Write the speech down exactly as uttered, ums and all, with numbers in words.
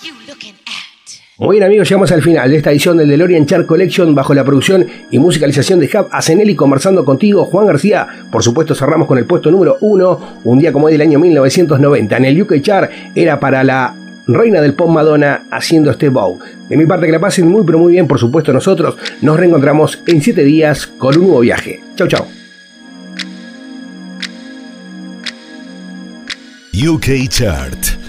Muy bien, amigos, llegamos al final de esta edición del DeLorean Chart Collection bajo la producción y musicalización de Jav Asenelli, conversando contigo, Juan García. Por supuesto, cerramos con el puesto número uno, un día como hoy del año mil novecientos noventa. En el U K Chart era para la reina del pop Madonna haciendo este bow. De mi parte, que la pasen muy pero muy bien. Por supuesto, nosotros nos reencontramos en siete días con un nuevo viaje. Chau, chau. U K Chart.